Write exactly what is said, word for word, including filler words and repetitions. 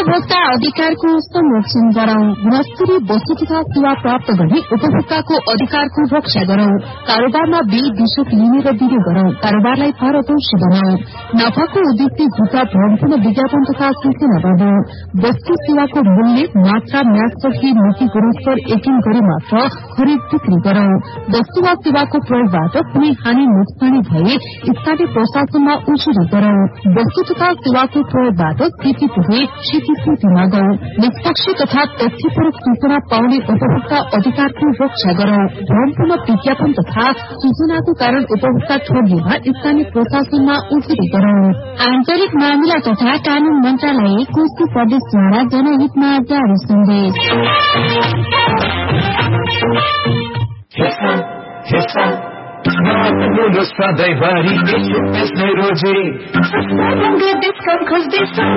उपभोक्ता अधिकारको संरक्षण गरौं। गुणस्तरीय वस्तु तथा सेवा प्राप्त गर्ने उपभोक्ताको अधिकारको रक्षा गरौं। कारोबारमा बेविषक लिने र दिने गरौं। कारोबारलाई पारदर्शी बनाऊ। नाफाको उद्देश्य झुटा भ्रमपूर्ण विज्ञापन तथा सूचना गर्नु। वस्तु सेवाको मूल्य, मात्रा, म्यादसहित नीति गुणस्तर यकिन गरी मात्र खरिद बिक्री गरौं। वस्तु वा सेवाको प्रयोगबाट कुनै हानि नोक्सानी भए स्थानीय प्रशासनमा उजुरी गरौं। वस्तु तथा सेवाको प्रयोगबाट क्षति पुगे क्षतिपूर्ति मागौं। निष्पक्ष तथा तथ्यपरक सूचना पाउने उपभोक्ता अधिकारको रक्षा गरौं। भ्रमपूर्ण विज्ञापन तथा सूचनाको कारण उपभोक्ता ठगिएमा स्थानीय प्रशासनमा उजुरी गरौं। आन्तरिक मामिला तथा कानून मन्त्रालय कोशी प्रदेशद्वारा जनहितमा जारी सन्देश। सधैँभरि रोजे